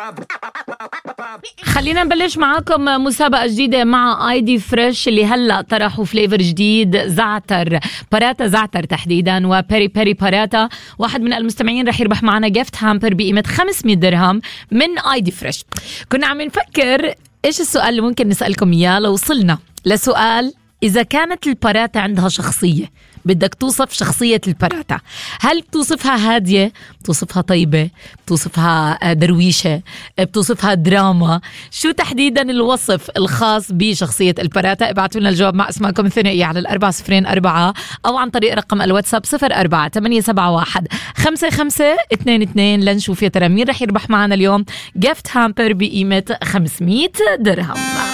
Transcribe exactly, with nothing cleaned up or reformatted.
خلينا نبلش معاكم مسابقة جديدة مع ايدي فريش اللي هلا طرحوا فليفر جديد، زعتر باراتا، زعتر تحديدا، وبيري بيري باراتا. واحد من المستمعين رح يربح معنا جيفت هامبر بقيمة خمسمية درهم من ايدي فريش. كنا عم نفكر ايش السؤال اللي ممكن نسألكم اياه لو وصلنا لسؤال: إذا كانت الباراتا عندها شخصية، بدك توصف شخصية الباراتا، هل بتوصفها هادية، بتوصفها طيبة، بتوصفها درويشة، بتوصفها دراما؟ شو تحديدا الوصف الخاص بشخصية الباراتا؟ ابعتوا لنا الجواب مع اسمائكم الثنائية على الأربعة صفرين أربعة أو عن طريق رقم الواتساب صفر أربعة ثمانية سبعة واحد خمسة خمسة اثنين اثنين لنشوف يا ترى مين رح يربح معنا اليوم جيفت هامبر بقيمة خمسمية درهم.